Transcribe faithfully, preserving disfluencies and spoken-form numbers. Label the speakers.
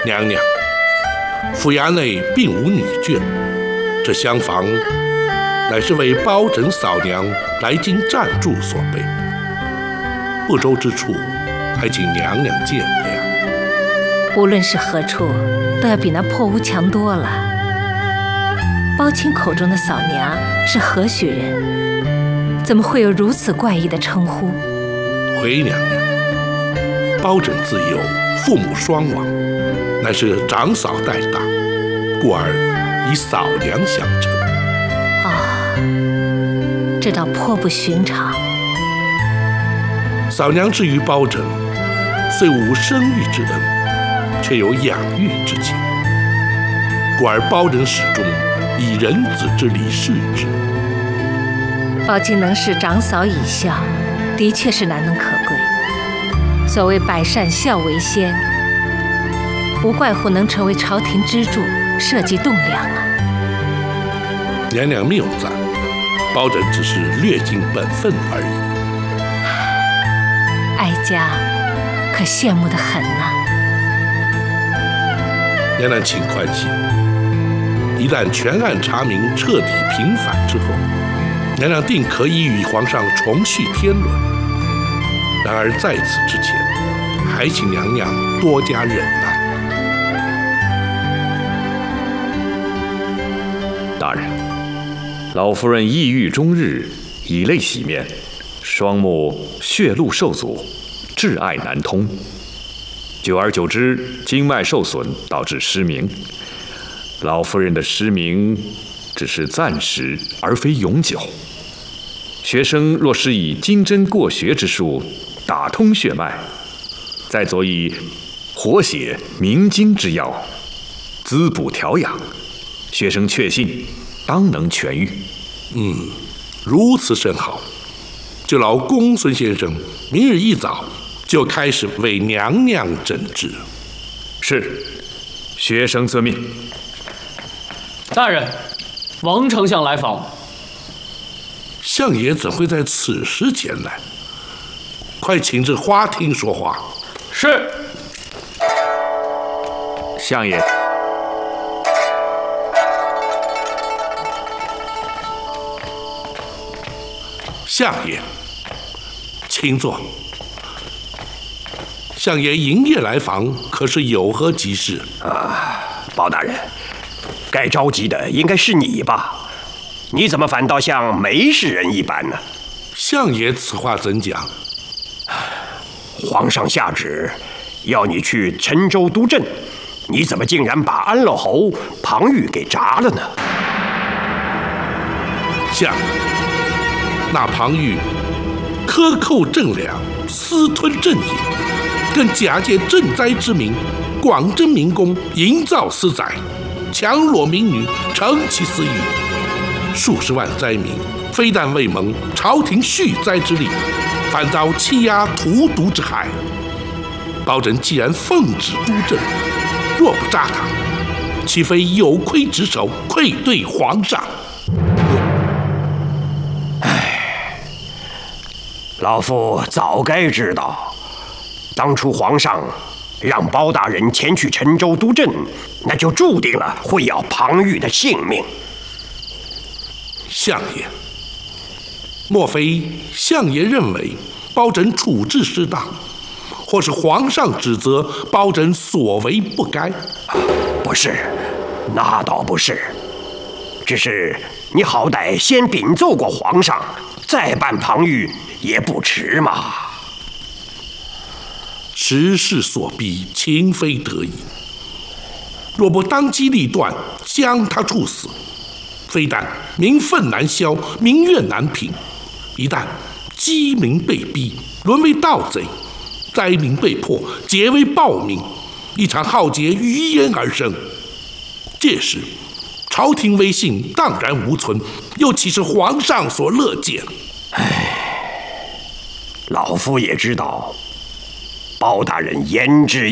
Speaker 1: 娘娘，府衙内并无女眷，这厢房乃是为包拯嫂娘来京暂住所备，不周之处，还请娘娘见谅。
Speaker 2: 无论是何处，都要比那破屋强多了。包青口中的嫂娘是何许人？怎么会有如此怪异的称呼？
Speaker 1: 回娘娘，包拯自幼父母双亡，乃是长嫂带大，故而以嫂娘相称。
Speaker 2: 哦，这倒颇不寻常。
Speaker 1: 嫂娘至于包拯，虽无生育之恩，却有养育之情，故而包拯始终以人子之礼视之。
Speaker 2: 包青能视长嫂以孝，的确是难能可贵。所谓百善孝为先，无怪乎能成为朝廷支柱，社稷栋梁啊。
Speaker 1: 娘娘谬赞，包拯只是略尽本分而已。
Speaker 2: 哀家可羡慕得很呐、
Speaker 1: 啊。娘娘请宽心，一旦全案查明，彻底平反之后，娘娘定可以与皇上重续天伦。然而在此之前，还请娘娘多加忍耐。
Speaker 3: 大人，老夫人抑郁终日，以泪洗面，双目血路受阻，挚爱难通。久而久之，经脉受损，导致失明。老夫人的失明只是暂时，而非永久。学生若是以金针过穴之术打通血脉，再佐以活血明经之药，滋补调养，学生确信当能痊愈。
Speaker 1: 嗯，如此甚好。就劳公孙先生明日一早就开始为娘娘诊治。
Speaker 3: 是，学生遵命。
Speaker 4: 大人，王丞相来访。
Speaker 1: 相爷怎会在此时前来？快请至花厅说话。
Speaker 4: 是。
Speaker 3: 相爷。
Speaker 1: 相爷，请坐。相爷营夜来访，可是有何急事
Speaker 5: 啊？包大人，该着急的应该是你吧？你怎么反倒像没事人一般呢？
Speaker 1: 相爷此话怎讲？
Speaker 5: 皇上下旨要你去陈州督镇，你怎么竟然把安乐侯庞玉给铡了呢？
Speaker 1: 相爷，那庞玉克扣赈粮，私吞赈银，更假借赈灾之名，广征民工，营造私宅，强裸民女，成其私欲。数十万灾民非但未蒙朝廷恤灾之力，反遭欺压荼毒之害。包拯既然奉旨督政，若不扎他，岂非有亏职守，愧对皇上？
Speaker 5: 唉，老夫早该知道，当初皇上让包大人前去陈州督镇，那就注定了会要庞玉的性命。
Speaker 1: 相爷，莫非相爷认为包拯处置失当，或是皇上指责包拯所为不该？
Speaker 5: 不是，那倒不是，只是你好歹先禀奏过皇上，再办庞玉也不迟嘛。
Speaker 1: 时势所逼，情非得已。若不当机立断将他处死，非但民愤难消，民怨难平，一旦饥民被逼，沦为盗贼，灾民被迫结为暴民，一场浩劫于焉而生。届时，朝廷威信荡然无存，又岂是皇上所乐见？
Speaker 5: 唉，老夫也知道，包大人言之